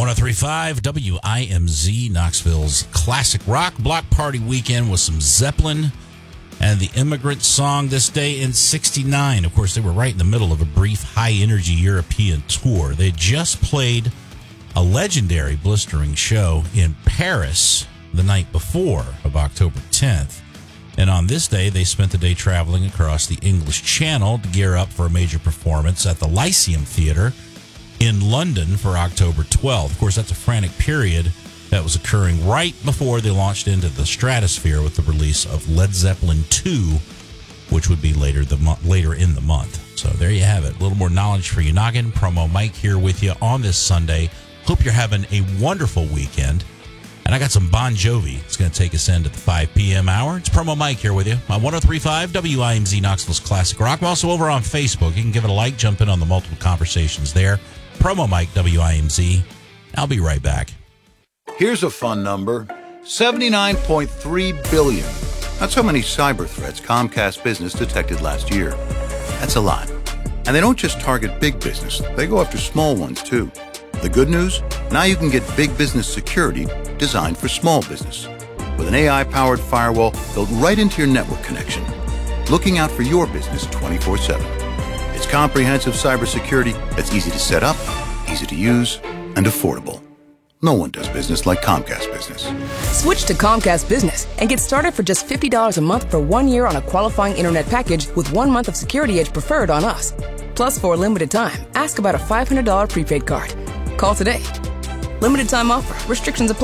103.5 WIMZ, Knoxville's classic rock block party weekend with some Zeppelin and the Immigrant Song this day in 69. Of course, they were right in the middle of a brief high-energy European tour. They just played a legendary blistering show in Paris the night before of October 10th. And on this day, they spent the day traveling across the English Channel to gear up for a major performance at the Lyceum Theatre in London for October 12th. Of course, that's a frantic period that was occurring right before they launched into the stratosphere with the release of Led Zeppelin 2, which would be later in the month. So there you have it. A little more knowledge for you noggin. Promo Mike here with you on this Sunday. Hope you're having a wonderful weekend. And I got some Bon Jovi. It's going to take us into the 5 p.m. hour. It's Promo Mike here with you on 103.5 WIMZ, Knoxville's Classic Rock. We're also over on Facebook. You can give it a like, jump in on the multiple conversations there. Promo Mike, WIMZ. I'll be right back. Here's a fun number, 79.3 billion. That's how many cyber threats Comcast Business detected last year. That's a lot. And they don't just target big business, they go after small ones too. The good news? Now you can get big business security designed for small business. With an AI-powered firewall built right into your network connection. Looking out for your business 24/7. It's comprehensive cybersecurity that's easy to set up, easy to use, and affordable. No one does business like Comcast Business. Switch to Comcast Business and get started for just $50 a month for 1 year on a qualifying internet package with 1 month of Security Edge Preferred on us. Plus, for a limited time, ask about a $500 prepaid card. Call today. Limited time offer. Restrictions apply.